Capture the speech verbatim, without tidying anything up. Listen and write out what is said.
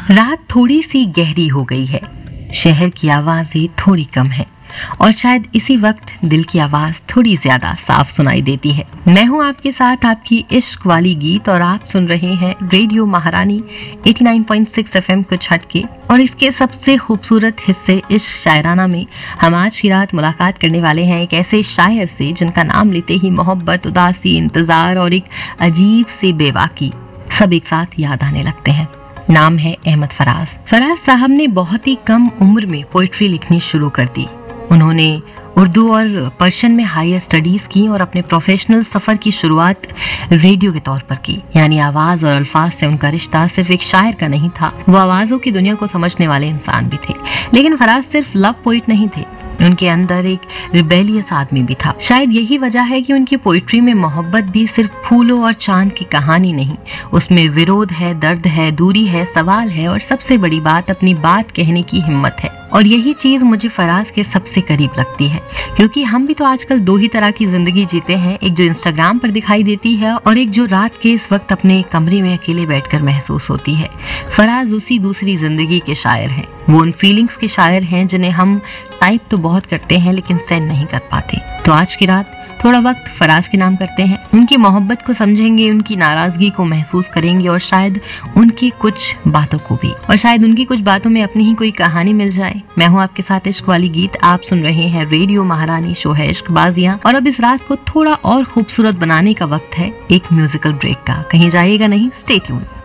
रात थोड़ी सी गहरी हो गई है, शहर की आवाजें थोड़ी कम है और शायद इसी वक्त दिल की आवाज थोड़ी ज्यादा साफ सुनाई देती है। मैं हूं आपके साथ आपकी इश्क वाली गीत और आप सुन रहे हैं रेडियो महारानी नवासी पॉइंट छह एफएम कुछ हटके। और इसके सबसे खूबसूरत हिस्से इश्क शायराना में हम आज की रात मुलाकात करने वाले हैं एक ऐसे शायर से जिनका नाम लेते ही मोहब्बत, उदासी, इंतजार और एक अजीब सी बेबाकी सब एक साथ याद आने लगते हैं। नाम है अहमद फराज। फराज साहब ने बहुत ही कम उम्र में पोइट्री लिखनी शुरू कर दी। उन्होंने उर्दू और पर्शियन में हायर स्टडीज की और अपने प्रोफेशनल सफर की शुरुआत रेडियो के तौर पर की। यानी आवाज और अल्फाज से उनका रिश्ता सिर्फ एक शायर का नहीं था, वो आवाजों की दुनिया को समझने वाले इंसान भी थे। लेकिन फराज सिर्फ लव पोइट नहीं थे, उनके अंदर एक रिबेलियस आदमी भी था। शायद यही वजह है कि उनकी पोइट्री में मोहब्बत भी सिर्फ फूलों और चांद की कहानी नहीं, उसमें विरोध है, दर्द है, दूरी है, सवाल है और सबसे बड़ी बात अपनी बात कहने की हिम्मत है। और यही चीज मुझे फराज के सबसे करीब लगती है, क्योंकि हम भी तो आजकल दो ही तरह की जिंदगी जीते हैं, एक जो इंस्टाग्राम पर दिखाई देती है और एक जो रात के इस वक्त अपने कमरे में अकेले बैठकर महसूस होती है। फराज उसी दूसरी जिंदगी के शायर हैं, वो उन फीलिंग्स के शायर हैं जिन्हें हम टाइप तो बहुत करते हैं लेकिन सेंड नहीं कर पाते। तो आज की रात थोड़ा वक्त फराज के नाम करते हैं, उनकी मोहब्बत को समझेंगे, उनकी नाराजगी को महसूस करेंगे और शायद उनकी कुछ बातों को भी, और शायद उनकी कुछ बातों में अपनी ही कोई कहानी मिल जाए। मैं हूं आपके साथ इश्क वाली गीत, आप सुन रहे हैं रेडियो महारानी, शो है इश्क बाजियां। और अब इस रात को थोड़ा और खूबसूरत बनाने का वक्त है एक म्यूजिकल ब्रेक का। कहीं जाइएगा नहीं, स्टे ट्यून्ड।